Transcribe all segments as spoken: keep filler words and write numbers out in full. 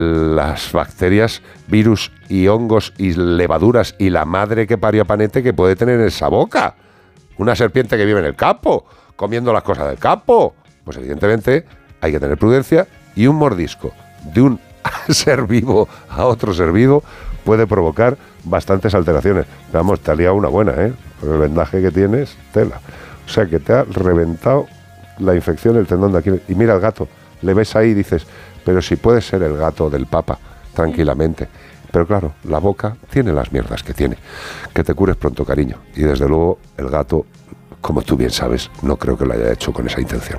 las bacterias, virus y hongos y levaduras y la madre que parió a Panete que puede tener en esa boca. Una serpiente que vive en el campo, comiendo las cosas del campo. Pues evidentemente hay que tener prudencia y un mordisco de un ser vivo a otro ser vivo puede provocar bastantes alteraciones. Vamos, te ha liado una buena, ¿eh? Por el vendaje que tienes, tela. O sea, que te ha reventado la infección, el tendón de Aquiles. Y mira el gato, le ves ahí y dices, pero si puede ser el gato del Papa, tranquilamente. Pero claro, la boca tiene las mierdas que tiene. Que te cures pronto, cariño. Y desde luego, el gato, como tú bien sabes, no creo que lo haya hecho con esa intención.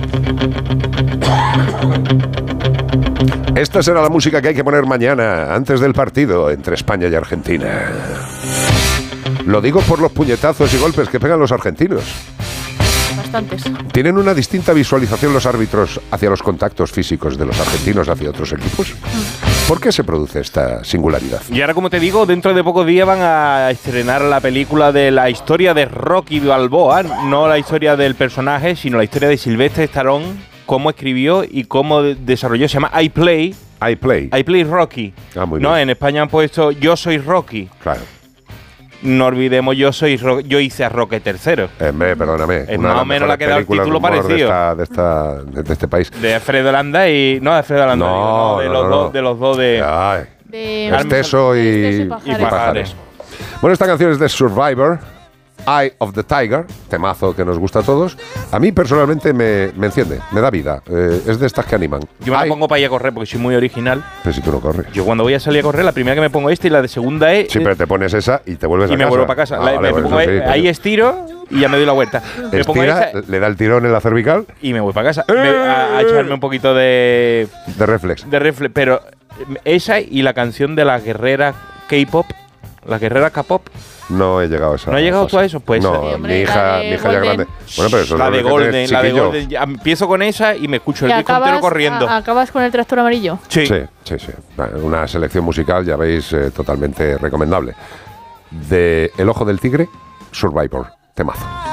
Esta será la música que hay que poner mañana, antes del partido entre España y Argentina. Lo digo por los puñetazos y golpes que pegan los argentinos. Bastantes. ¿Tienen una distinta visualización los árbitros hacia los contactos físicos de los argentinos hacia otros equipos? ¿Por qué se produce esta singularidad? Y ahora, como te digo, dentro de pocos días van a estrenar la película de la historia de Rocky Balboa, no la historia del personaje, sino la historia de Sylvester Stallone, cómo escribió y cómo desarrolló. Se llama I Play. I Play. I Play Rocky. Ah, muy no, bien. En España han puesto Yo soy Rocky. Claro. No olvidemos, yo soy Ro yo hice a Roque tercero. Eh, me, perdóname. Es más o menos la que da el título parecido. De, esta, de, esta, de, de este país. De Alfredo Landa y... No, de Alfredo Landa. No, digo, no, de, no, los no. Dos, de los dos de... Ay. De Esteso y, Esteso y y Pajares. Pajares. Bueno, esta canción es de Survivor, Eye of the Tiger, temazo que nos gusta a todos. A mí personalmente me, me enciende, me da vida. Eh, es de estas que animan. Yo me la Eye, pongo para ir a correr porque soy muy original. pero si tú no corres. Yo cuando voy a salir a correr, la primera que me pongo esta y la de segunda es... Sí, pero te pones esa y te vuelves y a me casa. vuelvo para casa. Ah, La- vale, me bueno, pongo eso sí, ahí, coño. estiro y ya me doy la vuelta. Me pongo Estira, esa le da el tirón en la cervical y me voy para casa. Me- a, a echarme un poquito de... de reflex. De refle pero esa y la canción de la guerrera K-pop, la guerrera K-pop. No he llegado a esa. ¿No has llegado fase. tú a eso? Pues no, Sí, hombre, mi hija, la de mi hija ya Golden. grande. Bueno, pero eso la es de lo que Golden, tienes, la de chiquillo. Golden. Ya empiezo con esa y me escucho el ¿Y disco entero acabas, corriendo. a- acabas con el tractor amarillo? Sí. Sí, sí, sí. Una selección musical, ya veis, eh, totalmente recomendable. De El Ojo del Tigre, Survivor, temazo.